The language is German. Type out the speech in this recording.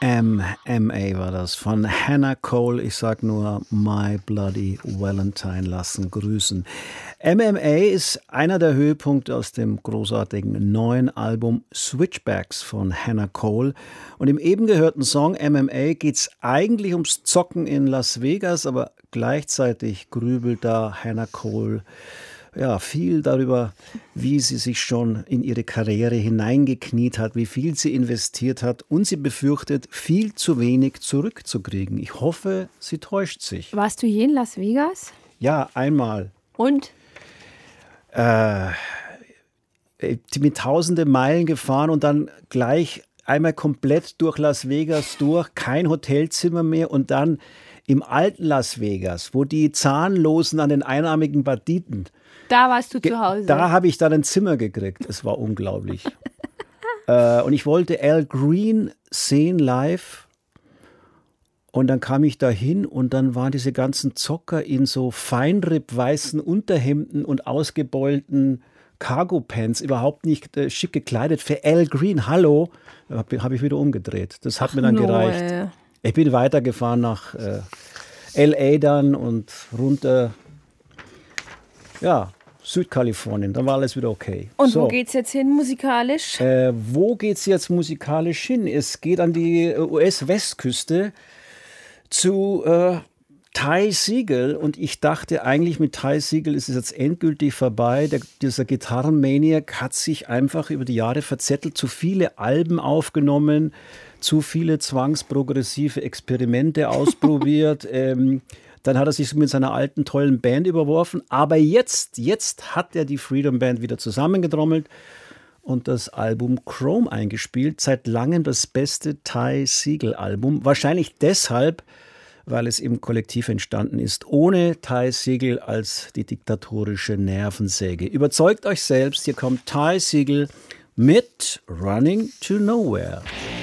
MMA war das von Hannah Cole. Ich sag nur My Bloody Valentine lassen grüßen. MMA ist einer der Höhepunkte aus dem großartigen neuen Album Switchbacks von Hannah Cole. Und im eben gehörten Song MMA geht es eigentlich ums Zocken in Las Vegas, aber gleichzeitig grübelt da Hannah Cole viel darüber, wie sie sich schon in ihre Karriere hineingekniet hat, wie viel sie investiert hat und sie befürchtet, viel zu wenig zurückzukriegen. Ich hoffe, sie täuscht sich. Warst du je in Las Vegas? Ja, einmal. Und? Mit tausende Meilen gefahren und dann gleich einmal komplett durch Las Vegas durch, kein Hotelzimmer mehr und dann im alten Las Vegas, wo die Zahnlosen an den einarmigen Banditen. Da warst du zu Hause. Da habe ich dann ein Zimmer gekriegt. Es war unglaublich. Und ich wollte Al Green sehen live. Und dann kam ich da hin und dann waren diese ganzen Zocker in so feinripp-weißen Unterhemden und ausgebeulten Cargo-Pants, überhaupt nicht schick gekleidet. Für Al Green, hallo, habe ich wieder umgedreht. Das hat mir dann gereicht. Ich bin weitergefahren nach L.A. dann und runter, Südkalifornien. Dann war alles wieder okay. Und wo geht's jetzt hin musikalisch? Wo geht's jetzt musikalisch hin? Es geht an die US-Westküste zu Ty Segall. Und ich dachte eigentlich, mit Ty Segall ist es jetzt endgültig vorbei. Dieser Gitarrenmaniac hat sich einfach über die Jahre verzettelt, zu viele Alben aufgenommen, zu viele zwangsprogressive Experimente ausprobiert. Dann hat er sich mit seiner alten, tollen Band überworfen. Aber jetzt hat er die Freedom Band wieder zusammengetrommelt und das Album Chrome eingespielt. Seit langem das beste Ty Segall-Album. Wahrscheinlich deshalb, weil es im Kollektiv entstanden ist, ohne Ty Segall als die diktatorische Nervensäge. Überzeugt euch selbst, hier kommt Ty Segall mit Running to Nowhere.